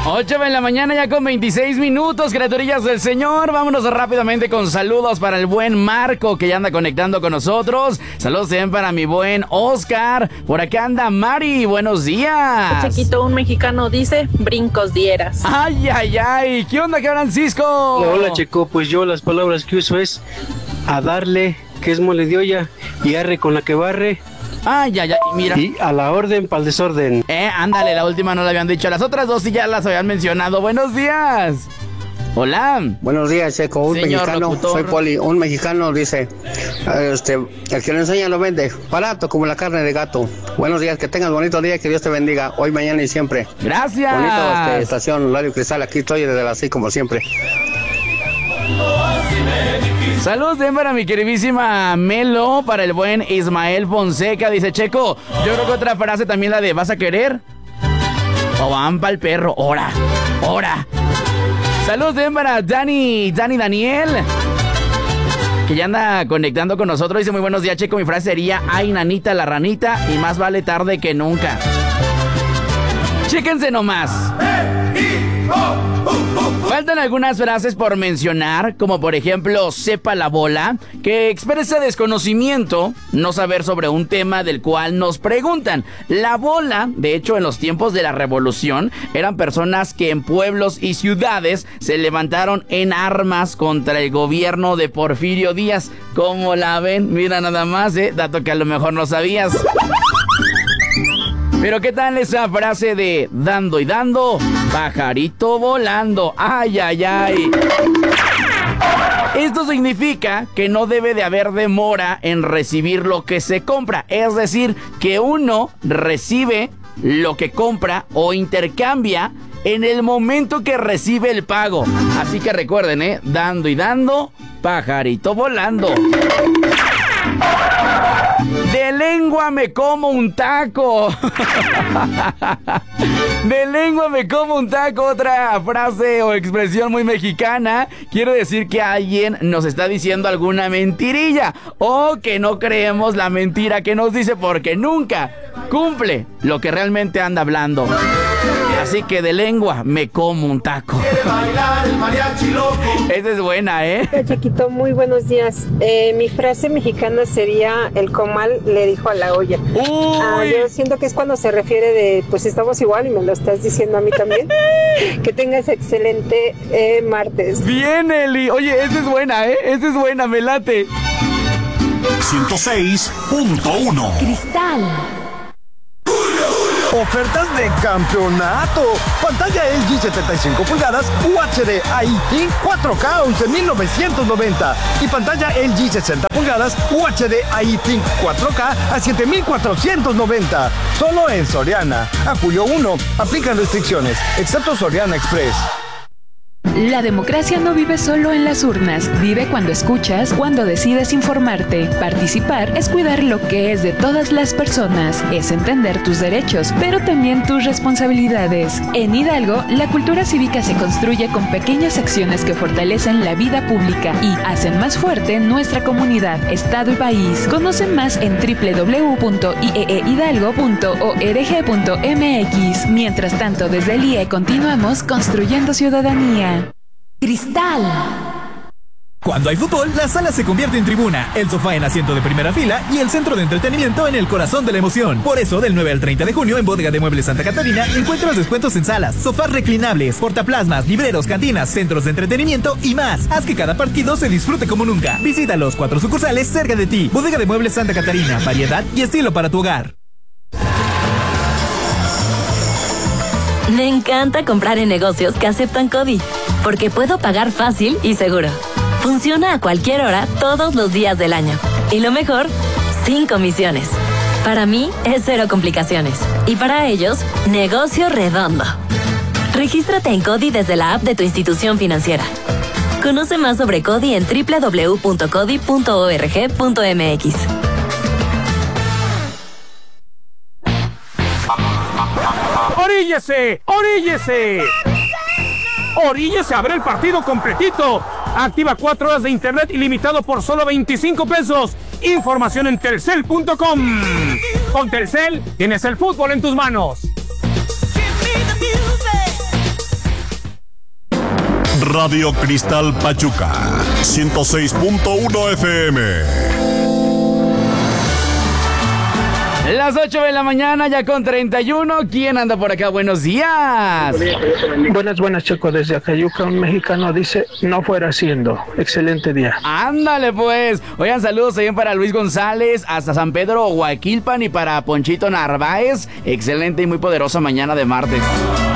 8 de la mañana ya con 26 minutos, criaturillas del Señor. Vámonos rápidamente con saludos para el buen Marco, que ya anda conectando con nosotros. Saludos también para mi buen Oscar. Por acá anda Mari, buenos días. Chiquito, un mexicano dice, brincos dieras. Ay, ay, ay. ¿Qué onda, Francisco? Hola, Checo. Pues yo las palabras que uso es a darle, que es mole de olla, y arre con la que barre. Ay, ay, ay, mira. Y a la orden para el desorden. Ándale, la última no la habían dicho. Las otras dos sí ya las habían mencionado. Buenos días. Hola. Buenos días, Checo. Un Señor mexicano, locutor. soy Poli. Un mexicano dice, el que lo enseña lo vende, barato como la carne de gato. Buenos días, que tengas bonito día, que Dios te bendiga, hoy, mañana y siempre. Gracias. Bonito estación Radio Cristal, aquí estoy desde las 6 como siempre. Saludos también para mi queridísima Melo, para el buen Ismael Fonseca. Dice, Checo, yo creo que otra frase también la de ¿vas a querer? O van pa'l perro. ¡Ora! ¡Ora! Saludos también para Dani Daniel, que ya anda conectando con nosotros. Dice, muy buenos días, Checo. Mi frase sería, ay, nanita la ranita, y más vale tarde que nunca. Chéquense nomás. Faltan algunas frases por mencionar, como por ejemplo, sepa la bola, que expresa desconocimiento, no saber sobre un tema del cual nos preguntan. La bola, de hecho, en los tiempos de la revolución, eran personas que en pueblos y ciudades se levantaron en armas contra el gobierno de Porfirio Díaz. ¿Cómo la ven? Mira nada más, dato que a lo mejor no sabías. Pero ¿qué tal esa frase de dando y dando, pajarito volando? ¡Ay, ay, ay! Esto significa que no debe de haber demora en recibir lo que se compra. Es decir, que uno recibe lo que compra o intercambia en el momento que recibe el pago. Así que recuerden, dando y dando, pajarito volando. De lengua me como un taco. De lengua me como un taco, otra frase o expresión muy mexicana. Quiere decir que alguien nos está diciendo alguna mentirilla o que no creemos la mentira que nos dice porque nunca cumple lo que realmente anda hablando. Así que de lengua me como un taco. Esa es buena, Hola, Chiquito, muy buenos días. Mi frase mexicana sería, el comal le dijo a la olla. Yo siento que es cuando se refiere de, pues estamos igual y me lo estás diciendo a mí también. Que tengas excelente martes. Bien, Eli. Oye, esa es buena, esa es buena, me late. 106.1 Cristal. Ofertas de campeonato. Pantalla LG 75 pulgadas UHD IT 4K 11.990 y pantalla LG 60 pulgadas UHD IT 4K a 7.490. Solo en Soriana. A julio 1. Aplican restricciones, excepto Soriana Express. La democracia no vive solo en las urnas, vive cuando escuchas, cuando decides informarte. Participar es cuidar lo que es de todas las personas, es entender tus derechos, pero también tus responsabilidades. En Hidalgo, la cultura cívica se construye con pequeñas acciones que fortalecen la vida pública y hacen más fuerte nuestra comunidad, estado y país. Conoce más en www.ieehidalgo.org.mx. Mientras tanto, desde el IE continuamos construyendo ciudadanía. Cristal. Cuando hay fútbol, la sala se convierte en tribuna, el sofá en asiento de primera fila y el centro de entretenimiento en el corazón de la emoción. Por eso, del 9 al 30 de junio en Bodega de Muebles Santa Catarina encuentras descuentos en salas, sofás reclinables, portaplasmas, libreros, cantinas, centros de entretenimiento y más. Haz que cada partido se disfrute como nunca. Visita los 4 sucursales cerca de ti. Bodega de Muebles Santa Catarina, variedad y estilo para tu hogar. Me encanta comprar en negocios que aceptan CODI, porque puedo pagar fácil y seguro. Funciona a cualquier hora, todos los días del año. Y lo mejor, sin comisiones. Para mí, es cero complicaciones. Y para ellos, negocio redondo. Regístrate en CODI desde la app de tu institución financiera. Conoce más sobre CODI en www.codi.org.mx. ¡Oríllese! ¡Oríllese! ¡Oríllese a ver el partido completito! Activa 4 horas de internet ilimitado por solo 25 pesos. Información en telcel.com. Con Telcel tienes el fútbol en tus manos. Radio Cristal Pachuca, 106.1 FM. Las 8 de la mañana, ya con 31. ¿Quién anda por acá? Buenos días. Buenas, Checo. Desde Acayuca, un mexicano dice, no fuera siendo. Excelente día. Ándale, pues. Oigan, saludos también para Luis González, hasta San Pedro, Huaquilpan, y para Ponchito Narváez. Excelente y muy poderosa mañana de martes.